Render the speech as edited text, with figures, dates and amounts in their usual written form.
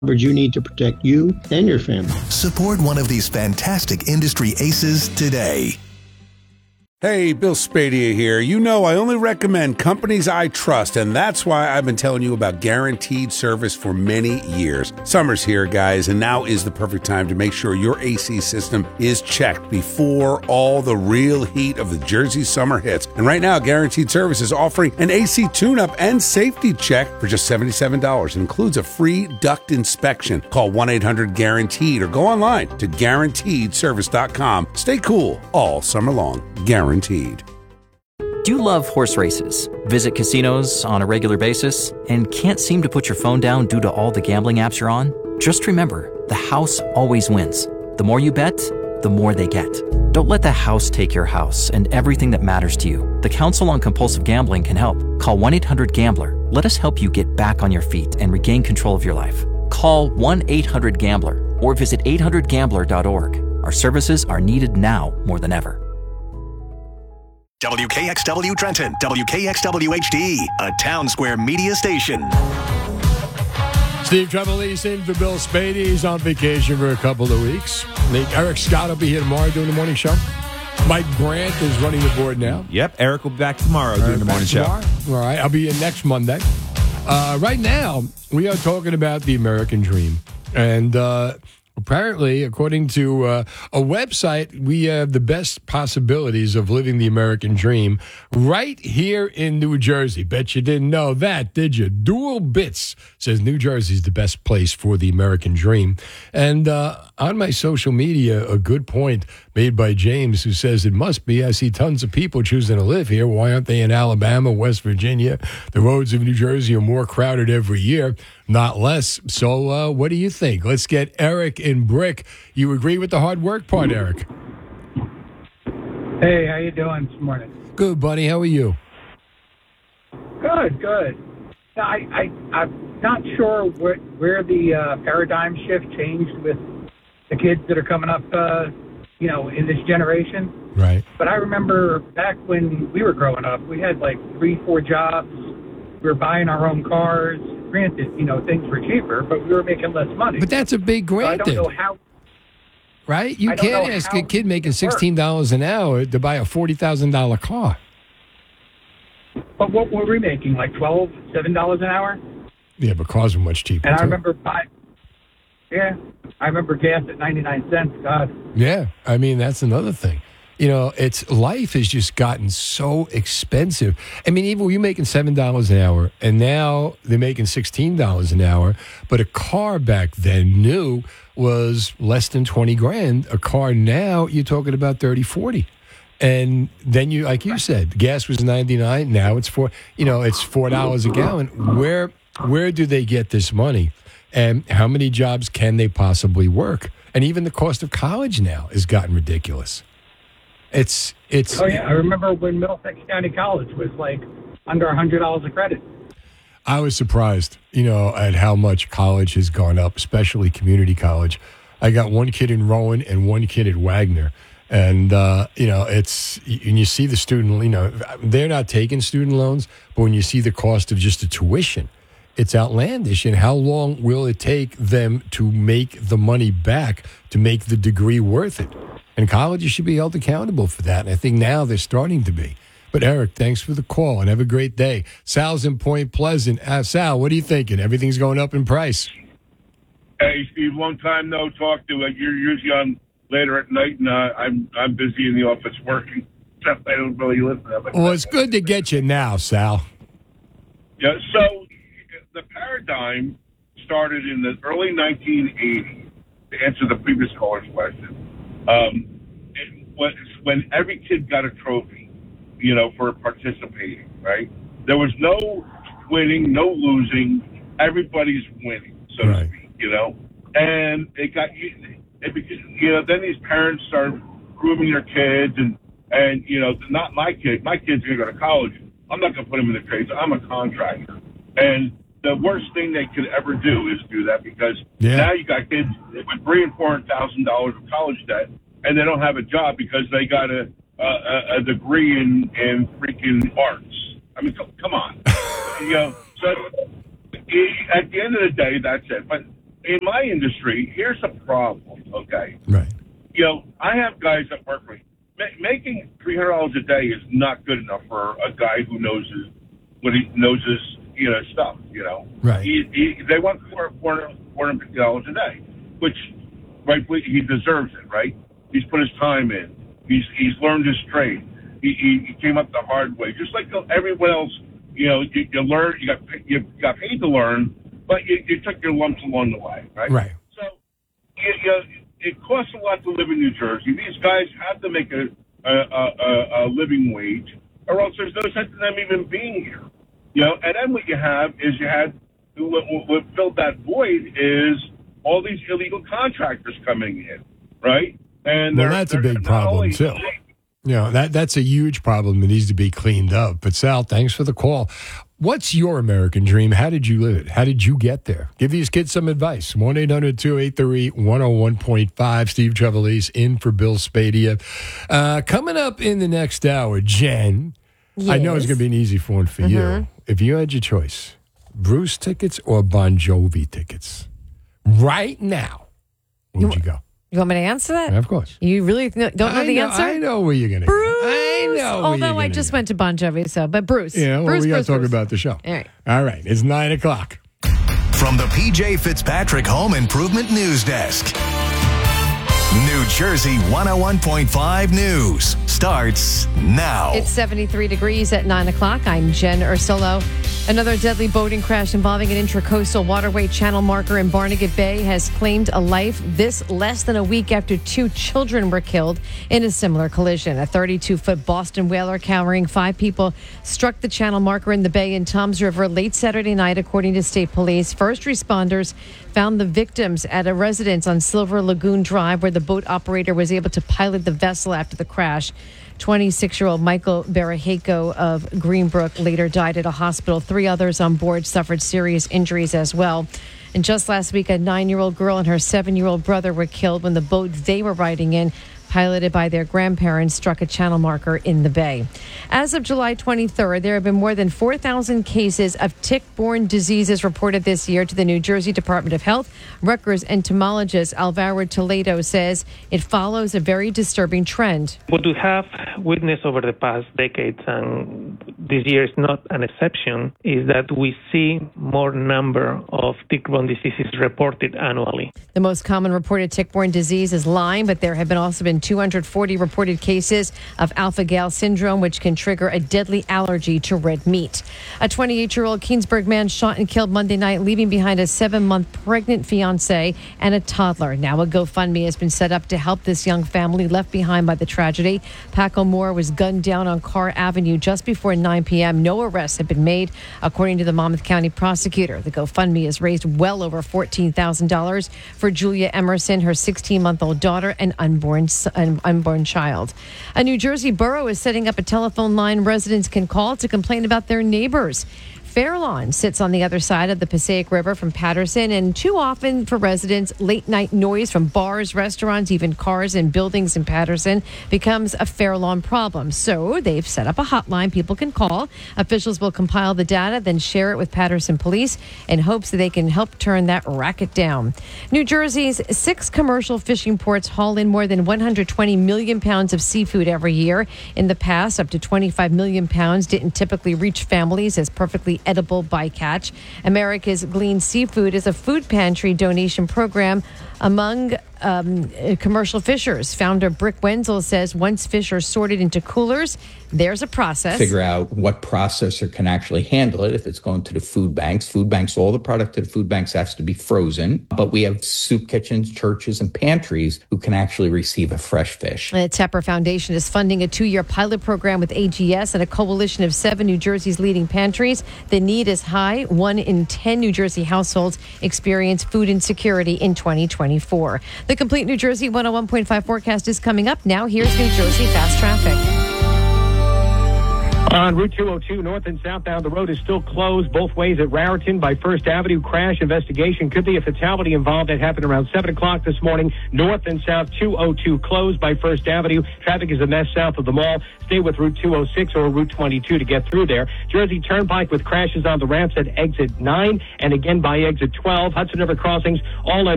you need to protect you and your family. Support one of these fantastic industry aces today. Hey, Bill Spadea here. You know I only recommend companies I trust, and that's why I've been telling you about Guaranteed Service for many years. Summer's here, guys, and now is the perfect time to make sure your AC system is checked before all the real heat of the Jersey summer hits. And right now, Guaranteed Service is offering an AC tune-up and safety check for just $77. It includes a free duct inspection. Call 1-800-GUARANTEED or go online to GuaranteedService.com. Stay cool all summer long. Guaranteed. Do you love horse races, visit casinos on a regular basis, and can't seem to put your phone down due to all the gambling apps you're on? Just remember, the house always wins. The more you bet, the more they get. Don't let the house take your house and everything that matters to you. The Council on Compulsive Gambling can help. Call 1-800-GAMBLER. Let us help you get back on your feet and regain control of your life. Call 1-800-GAMBLER or visit 800gambler.org. Our services are needed now more than ever. WKXW Trenton, WKXW HD, a Town Square media station. Steve Trevelise in for Bill Spady. He's on vacation for a couple of weeks. Eric Scott will be here tomorrow doing the morning show. Mike Brandt is running the board now. Yep, Eric will be back tomorrow doing the morning show. All right, I'll be here next Monday. Right now, we are talking about the American dream. And apparently, according to a website, we have the best possibilities of living the American dream right here in New Jersey. Bet you didn't know that, did you? Dual Bits says New Jersey is the best place for the American dream. And on my social media, a good point made by James, who says it must be. I see tons of people choosing to live here. Why aren't they in Alabama, West Virginia? The roads of New Jersey are more crowded every year, not less. So what do you think? Let's get Eric in Brick. You agree with the hard work part, Eric? Hey, how you doing this morning? Good, buddy. How are you? Good. I'm not sure where the paradigm shift changed with the kids that are coming up, in this generation. Right. But I remember back when we were growing up, we had like 3-4 jobs. We were buying our own cars. Granted, things were cheaper, but we were making less money. But that's a big granted. So I don't know how. Right? You can't ask a kid making $16 an hour to buy a $40,000 car. But what were we making? Like $7 an hour? Yeah, but cars were much cheaper. And too. I remember gas at 99 cents. God. Yeah, I mean, that's another thing. Life has just gotten so expensive. I mean, even when you're making $7 an hour, and now they're making $16 an hour, but a car back then new was less than 20 grand. A car now, you're talking about 30, 40. And then you, like you said, gas was 99. Now it's it's $4 a gallon. Where do they get this money? And how many jobs can they possibly work? And even the cost of college now has gotten ridiculous. It's. Oh yeah, I remember when Middlesex County College was like under $100 a credit. I was surprised, at how much college has gone up, especially community college. I got one kid in Rowan and one kid at Wagner. And, and you see the student, they're not taking student loans, but when you see the cost of just the tuition, it's outlandish. And how long will it take them to make the money back to make the degree worth it? And colleges should be held accountable for that. And I think now they're starting to be. But, Eric, thanks for the call and have a great day. Sal's in Point Pleasant. Sal, what are you thinking? Everything's going up in price. Hey, Steve, long time no talk to. You're usually on later at night, and I'm busy in the office working. I don't really listen to it. Well, it's good to get you now, Sal. Yeah, so the paradigm started in the early 1980s, to answer the previous caller's question. It was when every kid got a trophy, for participating, right? There was no winning, no losing. Everybody's winning, so to speak, And it got, then these parents started grooming their kids and not my kid. My kid's going to go to college. I'm not going to put him in the trades. I'm a contractor. And the worst thing they could ever do is do that because now you got kids with $300,000 and $400,000 of college debt, and they don't have a job because they got a degree in freaking arts. I mean, come on. So at the end of the day, that's it. But in my industry, here's the problem, okay? Right. You know, I have guys that work for me. Making $300 a day is not good enough for a guy who knows his stuff, you know? Right. They want $450 a day, which rightfully he deserves it, right? He's put his time in. He's learned his trade. He came up the hard way, just like everyone else. You know, you learn. You got paid to learn, but you took your lumps along the way, right? Right. So, it costs a lot to live in New Jersey. These guys have to make a living wage, or else there's no sense in them even being here. You know, and then what you had what filled that void is all these illegal contractors coming in, right? And well, that's a big problem too. You know, that's a huge problem that needs to be cleaned up. But Sal, thanks for the call. What's your American dream? How did you live it? How did you get there? Give these kids some advice. 1-800-283-101.5. Steve Trevelise in for Bill Spadea. Coming up in the next hour, Jen, yes. I know it's going to be an easy one for you. If you had your choice, Bruce tickets or Bon Jovi tickets? Right now, where would you go? You want me to answer that? Yeah, of course. You really don't know the answer? I know where you're going to go. Bruce. I know. Although I just went to Bon Jovi, but Bruce. Yeah, well, Bruce, we got to talk Bruce. about the show. All right. It's 9 o'clock. From the PJ Fitzpatrick Home Improvement News Desk. New Jersey 101.5 News starts now. It's 73 degrees at 9 o'clock. I'm Jen Ursulo. Another deadly boating crash involving an intracoastal waterway channel marker in Barnegat Bay has claimed a life. This less than a week after 2 children were killed in a similar collision. A 32-foot Boston whaler carrying 5 people struck the channel marker in the bay in Toms River late Saturday night, according to state police. First responders found the victims at a residence on Silver Lagoon Drive, where the boat operator was able to pilot the vessel after the crash. 26-year-old Michael Baraheko of Greenbrook later died at a hospital. 3 others on board suffered serious injuries as well. And just last week, a 9-year-old girl and her 7-year-old brother were killed when the boat they were riding in, piloted by their grandparents, struck a channel marker in the bay. As of July 23rd, there have been more than 4,000 cases of tick-borne diseases reported this year to the New Jersey Department of Health. Rutgers entomologist Alvaro Toledo says it follows a very disturbing trend. What we have witnessed over the past decades, and this year is not an exception, is that we see more number of tick-borne diseases reported annually. The most common reported tick-borne disease is Lyme, but there have also been 240 reported cases of alpha-gal syndrome, which can trigger a deadly allergy to red meat. A 28-year-old Keensburg man shot and killed Monday night, leaving behind a 7-month pregnant fiancée and a toddler. Now a GoFundMe has been set up to help this young family left behind by the tragedy. Paco Moore was gunned down on Carr Avenue just before 9 p.m. No arrests have been made, according to the Monmouth County prosecutor. The GoFundMe has raised well over $14,000 for Julia Emerson, her 16-month-old daughter, and unborn child. A New Jersey borough is setting up a telephone line residents can call to complain about their neighbors. Fairlawn sits on the other side of the Passaic River from Patterson, and too often for residents, late-night noise from bars, restaurants, even cars and buildings in Patterson becomes a Fairlawn problem. So they've set up a hotline people can call. Officials will compile the data, then share it with Patterson police in hopes that they can help turn that racket down. New Jersey's 6 commercial fishing ports haul in more than 120 million pounds of seafood every year. In the past, up to 25 million pounds didn't typically reach families as perfectly edible bycatch. America's Glean Seafood is a food pantry donation program among commercial fishers. Founder Brick Wenzel says once fish are sorted into coolers, there's a process. Figure out what processor can actually handle it if it's going to the food banks. Food banks, all the product to the food banks has to be frozen. But we have soup kitchens, churches, and pantries who can actually receive a fresh fish. The Tepper Foundation is funding a 2-year pilot program with AGS and a coalition of 7 New Jersey's leading pantries. The need is high. 1 in 10 New Jersey households experience food insecurity in 2024. The complete New Jersey 101.5 forecast is coming up. Now here's New Jersey Fast Traffic. On Route 202, north and southbound, the road is still closed both ways at Raritan by First Avenue. Crash investigation. Could be a fatality involved. That happened around 7 o'clock this morning. North and south 202 closed by First Avenue. Traffic is a mess south of the mall. Stay with Route 206 or Route 22 to get through there. Jersey Turnpike with crashes on the ramps at exit 9 and again by exit 12. Hudson River crossings all